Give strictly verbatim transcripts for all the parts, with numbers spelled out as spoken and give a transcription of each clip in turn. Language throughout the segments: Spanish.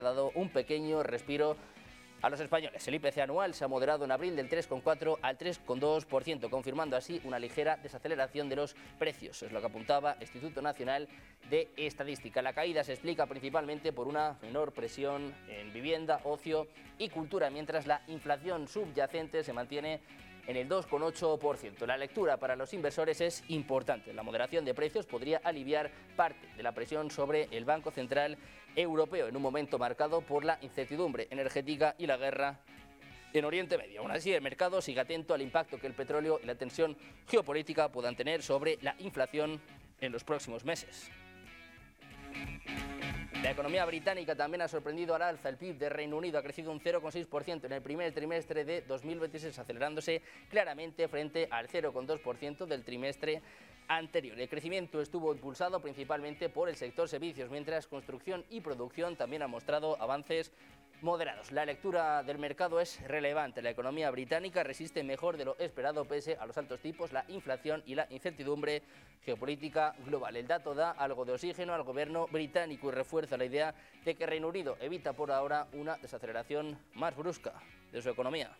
ha dado un pequeño respiro a los españoles. El I P C anual se ha moderado en abril del tres coma cuatro al tres coma dos por ciento, confirmando así una ligera desaceleración de los precios. Es lo que apuntaba el Instituto Nacional de Estadística. La caída se explica principalmente por una menor presión en vivienda, ocio y cultura, mientras la inflación subyacente se mantiene en el dos coma ocho por ciento. La lectura para los inversores es importante. La moderación de precios podría aliviar parte de la presión sobre el Banco Central Europeo en un momento marcado por la incertidumbre energética y la guerra en Oriente Medio. Aún así, el mercado sigue atento al impacto que el petróleo y la tensión geopolítica puedan tener sobre la inflación en los próximos meses. La economía británica también ha sorprendido al alza. El P I B de Reino Unido ha crecido un cero coma seis por ciento en el primer trimestre de dos mil veintiséis, acelerándose claramente frente al cero coma dos por ciento del trimestre anterior. El crecimiento estuvo impulsado principalmente por el sector servicios, mientras construcción y producción también han mostrado avances moderados. La lectura del mercado es relevante. La economía británica resiste mejor de lo esperado pese a los altos tipos, la inflación y la incertidumbre geopolítica global. El dato da algo de oxígeno al gobierno británico y refuerza la idea de que Reino Unido evita por ahora una desaceleración más brusca de su economía.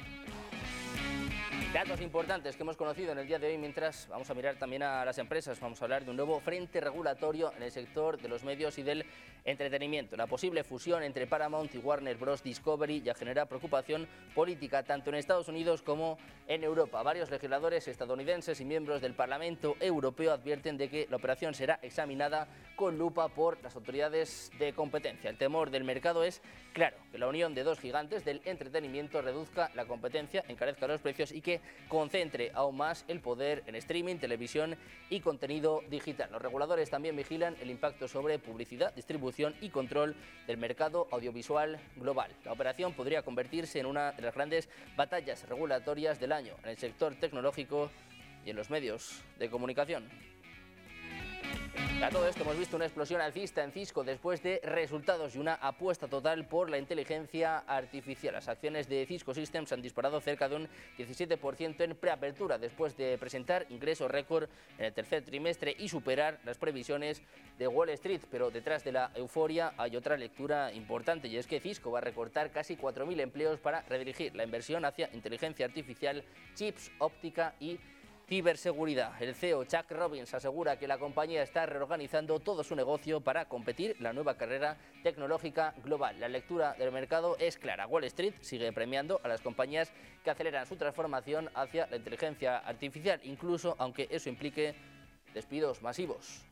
Datos importantes que hemos conocido en el día de hoy, mientras vamos a mirar también a las empresas. Vamos a hablar de un nuevo frente regulatorio en el sector de los medios y del entretenimiento. La posible fusión entre Paramount y Warner Bros. Discovery ya genera preocupación política tanto en Estados Unidos como en Europa. Varios legisladores estadounidenses y miembros del Parlamento Europeo advierten de que la operación será examinada con lupa por las autoridades de competencia. El temor del mercado es claro, que la unión de dos gigantes del entretenimiento reduzca la competencia, encarezca los precios y que concentre aún más el poder en streaming, televisión y contenido digital. Los reguladores también vigilan el impacto sobre publicidad, distribución y control del mercado audiovisual global. La operación podría convertirse en una de las grandes batallas regulatorias del año en el sector tecnológico y en los medios de comunicación. A todo esto hemos visto una explosión alcista en Cisco después de resultados y una apuesta total por la inteligencia artificial. Las acciones de Cisco Systems han disparado cerca de un diecisiete por ciento en preapertura después de presentar ingresos récord en el tercer trimestre y superar las previsiones de Wall Street. Pero detrás de la euforia hay otra lectura importante, y es que Cisco va a recortar casi cuatro mil empleos para redirigir la inversión hacia inteligencia artificial, chips, óptica y ciberseguridad. El C E O Chuck Robbins asegura que la compañía está reorganizando todo su negocio para competir en la nueva carrera tecnológica global. La lectura del mercado es clara. Wall Street sigue premiando a las compañías que aceleran su transformación hacia la inteligencia artificial, incluso aunque eso implique despidos masivos.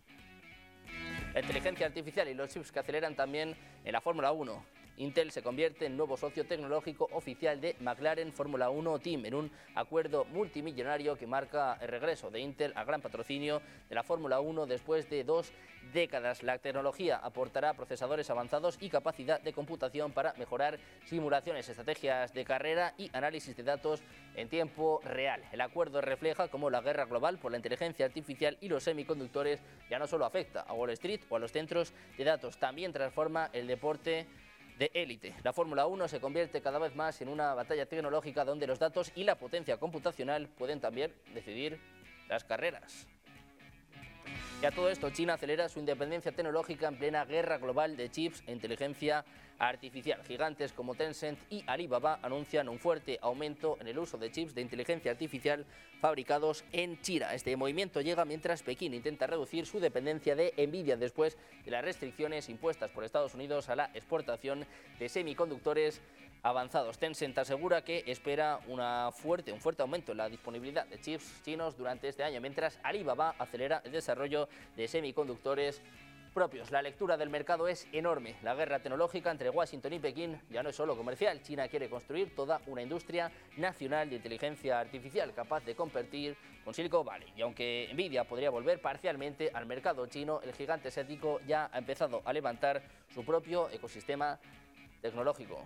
La inteligencia artificial y los chips que aceleran también en la Fórmula uno. Intel se convierte en nuevo socio tecnológico oficial de McLaren Fórmula uno Team en un acuerdo multimillonario que marca el regreso de Intel al gran patrocinio de la Fórmula uno después de dos décadas. La tecnología aportará procesadores avanzados y capacidad de computación para mejorar simulaciones, estrategias de carrera y análisis de datos en tiempo real. El acuerdo refleja cómo la guerra global por la inteligencia artificial y los semiconductores ya no solo afecta a Wall Street o a los centros de datos, también transforma el deporte de élite. La Fórmula uno se convierte cada vez más en una batalla tecnológica donde los datos y la potencia computacional pueden también decidir las carreras. Y a todo esto, China acelera su independencia tecnológica en plena guerra global de chips e inteligencia artificial. Gigantes como Tencent y Alibaba anuncian un fuerte aumento en el uso de chips de inteligencia artificial fabricados en China. Este movimiento llega mientras Pekín intenta reducir su dependencia de Nvidia después de las restricciones impuestas por Estados Unidos a la exportación de semiconductores avanzados. Tencent asegura que espera una fuerte, un fuerte aumento en la disponibilidad de chips chinos durante este año, mientras Alibaba acelera el desarrollo de semiconductores propios. La lectura del mercado es enorme. La guerra tecnológica entre Washington y Pekín ya no es solo comercial. China quiere construir toda una industria nacional de inteligencia artificial capaz de competir con Silicon Valley. Y aunque Nvidia podría volver parcialmente al mercado chino, el gigante asiático ya ha empezado a levantar su propio ecosistema tecnológico.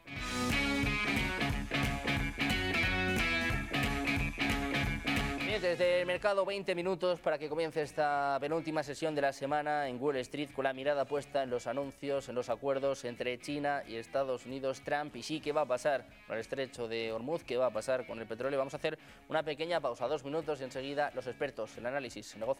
Desde el mercado, veinte minutos para que comience esta penúltima sesión de la semana en Wall Street, con la mirada puesta en los anuncios, en los acuerdos entre China y Estados Unidos, Trump, y sí, ¿qué va a pasar con el estrecho de Hormuz? ¿Qué va a pasar con el petróleo? Vamos a hacer una pequeña pausa, dos minutos, y enseguida los expertos, el análisis, el negocio.